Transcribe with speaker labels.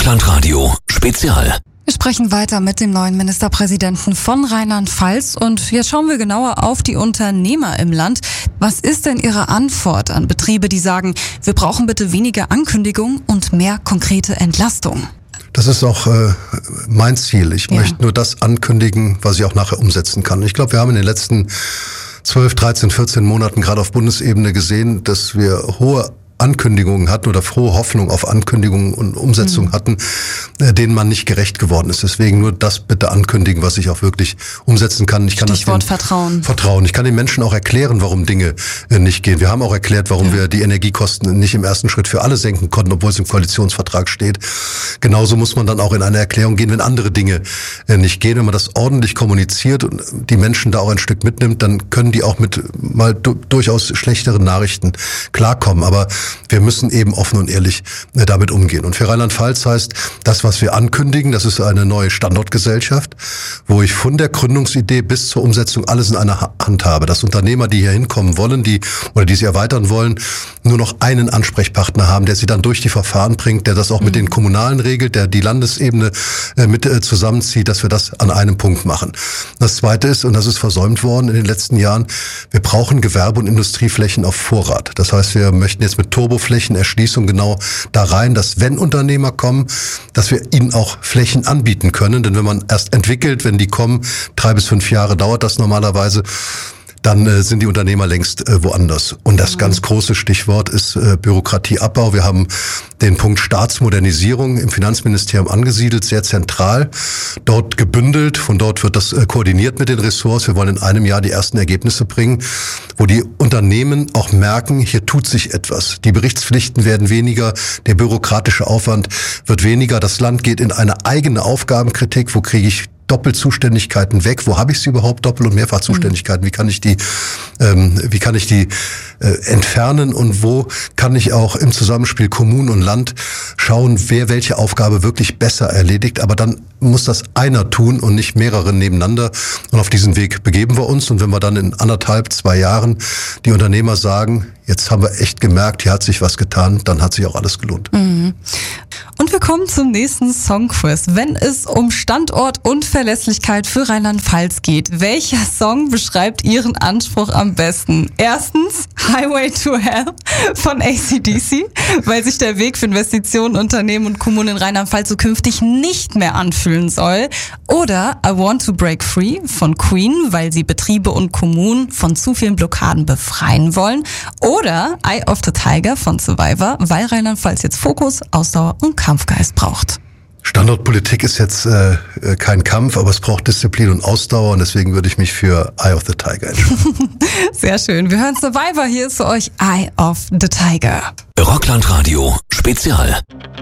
Speaker 1: Rockland Radio Spezial.
Speaker 2: Wir sprechen weiter mit dem neuen Ministerpräsidenten von Rheinland-Pfalz und jetzt schauen wir genauer auf die Unternehmer im Land. Was ist denn Ihre Antwort an Betriebe, die sagen, wir brauchen bitte weniger Ankündigung und mehr konkrete Entlastung?
Speaker 3: Das ist auch mein Ziel. Ich möchte nur das ankündigen, was ich auch nachher umsetzen kann. Ich glaube, wir haben in den letzten 12, 13, 14 Monaten gerade auf Bundesebene gesehen, dass wir hohe Ankündigungen hatten oder frohe Hoffnung auf Ankündigungen und Umsetzung hatten, denen man nicht gerecht geworden ist. Deswegen nur das bitte ankündigen, was ich auch wirklich umsetzen kann. Ich kann
Speaker 2: Stichwort Vertrauen.
Speaker 3: Vertrauen. Ich kann den Menschen auch erklären, warum Dinge nicht gehen. Wir haben auch erklärt, warum wir die Energiekosten nicht im ersten Schritt für alle senken konnten, obwohl es im Koalitionsvertrag steht. Genauso muss man dann auch in eine Erklärung gehen, wenn andere Dinge nicht gehen. Wenn man das ordentlich kommuniziert und die Menschen da auch ein Stück mitnimmt, dann können die auch mit mal durchaus schlechteren Nachrichten klarkommen. Aber wir müssen eben offen und ehrlich damit umgehen. Und für Rheinland-Pfalz heißt das, was wir ankündigen, das ist eine neue Standortgesellschaft, wo ich von der Gründungsidee bis zur Umsetzung alles in einer Hand habe. Dass Unternehmer, die hier hinkommen wollen, die sie erweitern wollen, nur noch einen Ansprechpartner haben, der sie dann durch die Verfahren bringt, der das auch mit den Kommunalen regelt, der die Landesebene mit zusammenzieht, dass wir das an einem Punkt machen. Das Zweite ist, und das ist versäumt worden in den letzten Jahren, wir brauchen Gewerbe- und Industrieflächen auf Vorrat. Das heißt, wir möchten jetzt mit Turboflächenerschließung genau da rein, dass wenn Unternehmer kommen, dass wir ihnen auch Flächen anbieten können. Denn wenn man erst entwickelt, wenn die kommen, 3 bis 5 Jahre dauert das normalerweise, dann sind die Unternehmer längst woanders. Und das ganz große Stichwort ist Bürokratieabbau. Wir haben den Punkt Staatsmodernisierung im Finanzministerium angesiedelt, sehr zentral, dort gebündelt. Von dort wird das koordiniert mit den Ressorts. Wir wollen in einem Jahr die ersten Ergebnisse bringen, wo die Unternehmen auch merken, hier tut sich etwas. Die Berichtspflichten werden weniger, der bürokratische Aufwand wird weniger. Das Land geht in eine eigene Aufgabenkritik. Wo kriege ich Doppelzuständigkeiten weg? Wo habe ich sie überhaupt? Doppel- und Mehrfachzuständigkeiten? Wie kann ich die entfernen? Und wo kann ich auch im Zusammenspiel Kommunen und Land schauen, wer welche Aufgabe wirklich besser erledigt? Aber dann muss das einer tun und nicht mehrere nebeneinander. Und auf diesen Weg begeben wir uns. Und wenn wir dann in 1,5, 2 Jahren die Unternehmer sagen, jetzt haben wir echt gemerkt, hier hat sich was getan, dann hat sich auch alles gelohnt.
Speaker 2: Und wir kommen zum nächsten Songquiz. Wenn es um Standort und Verlässlichkeit für Rheinland-Pfalz geht, welcher Song beschreibt Ihren Anspruch am besten? Erstens Highway to Hell von AC/DC, weil sich der Weg für Investitionen, Unternehmen und Kommunen in Rheinland-Pfalz zukünftig nicht mehr anfühlen soll. Oder I Want to Break Free von Queen, weil sie Betriebe und Kommunen von zu vielen Blockaden befreien wollen. Oder Eye of the Tiger von Survivor, weil Rheinland-Pfalz jetzt Fokus, Ausdauer und Kampfgeist braucht.
Speaker 3: Standortpolitik ist jetzt kein Kampf, aber es braucht Disziplin und Ausdauer und deswegen würde ich mich für Eye of the Tiger entscheiden.
Speaker 2: Sehr schön. Wir hören Survivor. Hier ist für euch Eye of the Tiger.
Speaker 1: Rockland Radio Spezial.